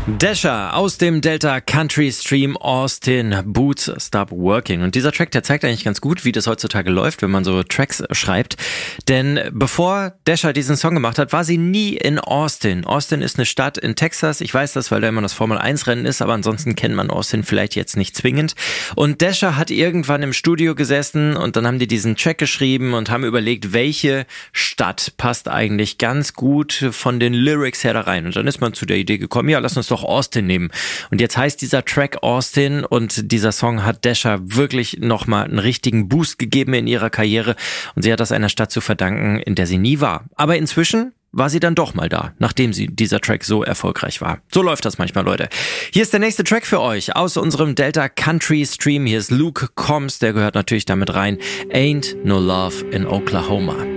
Dasher aus dem Delta Country Stream Austin, Boots Stop Working. Und dieser Track, der zeigt eigentlich ganz gut, wie das heutzutage läuft, wenn man so Tracks schreibt. Denn bevor Dasher diesen Song gemacht hat, war sie nie in Austin. Austin ist eine Stadt in Texas. Ich weiß das, weil da immer das Formel-1-Rennen ist, aber ansonsten kennt man Austin vielleicht jetzt nicht zwingend. Und Dasher hat irgendwann im Studio gesessen und dann haben die diesen Track geschrieben und haben überlegt, welche Stadt passt eigentlich ganz gut von den Lyrics her da rein. Und dann ist man zu der Idee gekommen, ja, lass uns doch Austin nehmen. Und jetzt heißt dieser Track Austin und dieser Song hat Dasher wirklich nochmal einen richtigen Boost gegeben in ihrer Karriere und sie hat das einer Stadt zu verdanken, in der sie nie war. Aber inzwischen war sie dann doch mal da, nachdem dieser Track so erfolgreich war. So läuft das manchmal, Leute. Hier ist der nächste Track für euch aus unserem Delta Country Stream. Hier ist Luke Combs, der gehört natürlich damit rein. Ain't No Love in Oklahoma.